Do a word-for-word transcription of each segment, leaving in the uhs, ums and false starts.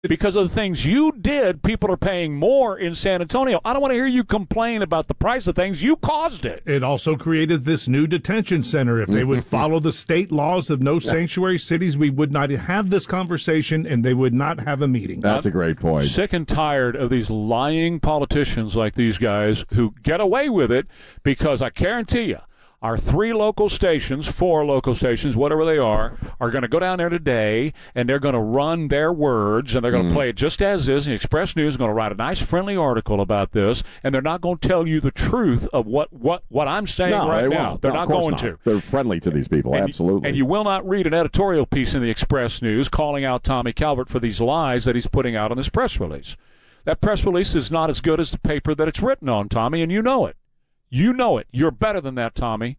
Because of the things you did, people are paying more in San Antonio. I don't want to hear you complain about the price of things. You caused it. It also created this new detention center. If they would follow the state laws of no sanctuary cities, we would not have this conversation, and they would not have a meeting. That's a great point. Sick and tired of these lying politicians like these guys who get away with it because I guarantee you, our three local stations, four local stations, whatever they are, are going to go down there today, and they're going to run their words, and they're going to mm. play it just as is. And the Express News is going to write a nice, friendly article about this, and they're not going to tell you the truth of what, what, what I'm saying no, right they now. Won't. They're no, not going not. to. They're friendly to these people, and, absolutely. And you will not read an editorial piece in the Express News calling out Tommy Calvert for these lies that he's putting out on this press release. That press release is not as good as the paper that it's written on, Tommy, and you know it. You know it. You're better than that, Tommy.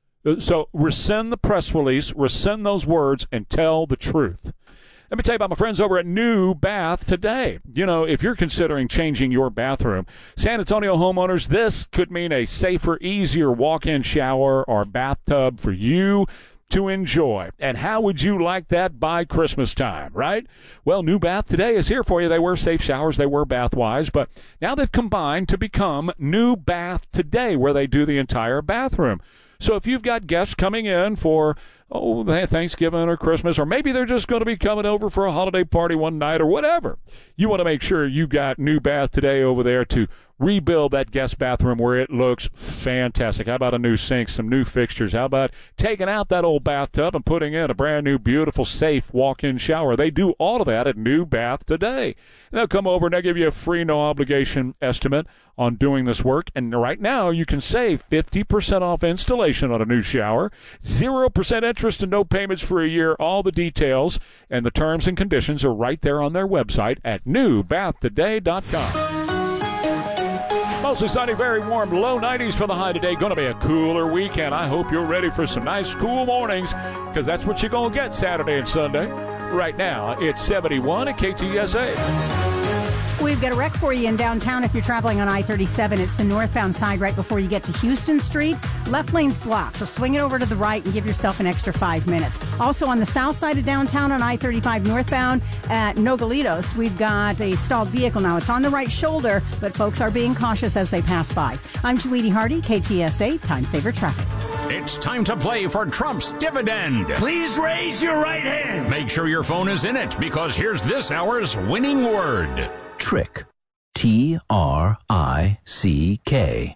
So rescind the press release, rescind those words, and tell the truth. Let me tell you about my friends over at New Bath Today. You know, if you're considering changing your bathroom, San Antonio homeowners, this could mean a safer, easier walk-in shower or bathtub for you to enjoy. And how would you like that by Christmas time, right? Well, New Bath Today is here for you. They were safe showers, they were Bathwise, but now they've combined to become New Bath Today, where they do the entire bathroom. So if you've got guests coming in for, oh, Thanksgiving or Christmas, or maybe they're just going to be coming over for a holiday party one night or whatever, you want to make sure you've got New Bath Today over there to rebuild that guest bathroom where it looks fantastic. How about a new sink, some new fixtures? How about taking out that old bathtub and putting in a brand new, beautiful, safe walk-in shower? They do all of that at New Bath Today. And they'll come over and they'll give you a free, no-obligation estimate on doing this work. And right now, you can save fifty percent off installation on a new shower, zero percent interest and no payments for a year. All the details and the terms and conditions are right there on their website at new bath today dot com. Mostly sunny, very warm, low nineties for the high today. Going to be a cooler weekend. I hope you're ready for some nice, cool mornings, because that's what you're going to get Saturday and Sunday. Right now, it's seventy-one at K T S A. We've got a wreck for you in downtown if you're traveling on I thirty-seven. It's the northbound side right before you get to Houston Street. Left lane's blocked, so swing it over to the right and give yourself an extra five minutes. Also on the south side of downtown on I thirty-five northbound at Nogalitos, we've got a stalled vehicle now. It's on the right shoulder, but folks are being cautious as they pass by. I'm Julie Hardy, K T S A, Time Saver Traffic. It's time to play for Trump's dividend. Please raise your right hand. Make sure your phone is in it, because here's this hour's winning word. Trick. T R I C K.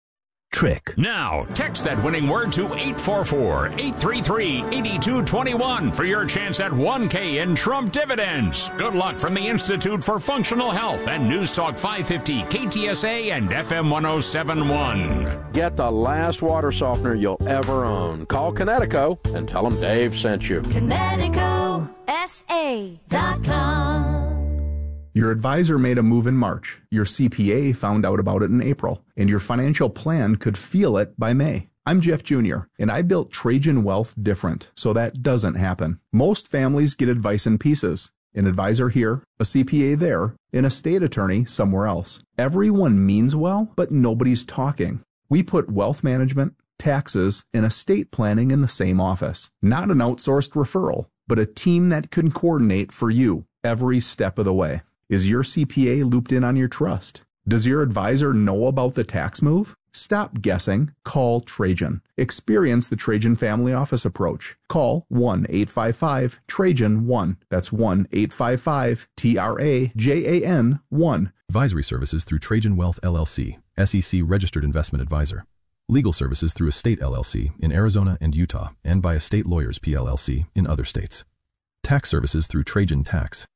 Trick. Now, text that winning word to eight four four, eight three three, eight two two one for your chance at one K in Trump dividends. Good luck from the Institute for Functional Health and News Talk five fifty, K T S A and F M one oh seven point one. Get the last water softener you'll ever own. Call Connetico and tell them Dave sent you. Connetico S A dot com. Your advisor made a move in March, your C P A found out about it in April, and your financial plan could feel it by May. I'm Jeff Junior, and I built Trajan Wealth different, so that doesn't happen. Most families get advice in pieces. An advisor here, a C P A there, an estate attorney somewhere else. Everyone means well, but nobody's talking. We put wealth management, taxes, and estate planning in the same office. Not an outsourced referral, but a team that can coordinate for you every step of the way. Is your C P A looped in on your trust? Does your advisor know about the tax move? Stop guessing. Call Trajan. Experience the Trajan Family Office approach. Call one eight five five Trajan one. That's one eight five five T R A J A N one. Advisory services through Trajan Wealth L L C, S E C registered investment advisor. Legal services through Estate L L C in Arizona and Utah, and by Estate Lawyers P L C in other states. Tax services through Trajan Tax.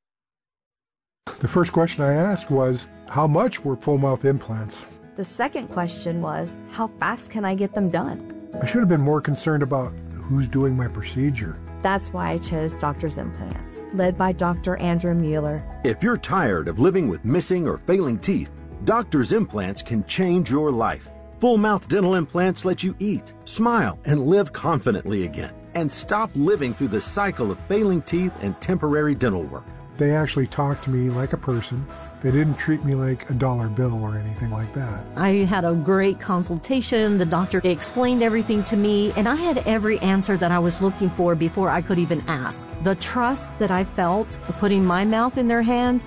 The first question I asked was, how much were full mouth implants? The second question was, how fast can I get them done? I should have been more concerned about who's doing my procedure. That's why I chose Doctor's Implants, led by Doctor Andrew Mueller. If you're tired of living with missing or failing teeth, Doctor's Implants can change your life. Full mouth dental implants let you eat, smile, and live confidently again, and stop living through the cycle of failing teeth and temporary dental work. They actually talked to me like a person. They didn't treat me like a dollar bill or anything like that. I had a great consultation. The doctor explained everything to me, and I had every answer that I was looking for before I could even ask. The trust that I felt putting my mouth in their hands